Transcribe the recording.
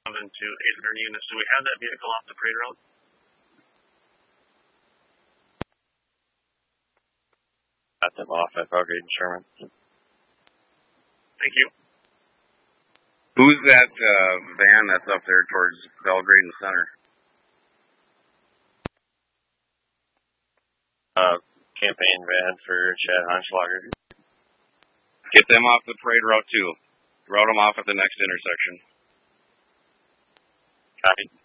to 800 units. Do we have that vehicle off the parade route? Got them off at Belgrade and Sherman. Thank you. Who's that van that's up there towards Belgrade and Center? Campaign van for Chad Honschlager. Get them off the parade route too. Route them off at the next intersection. Copy.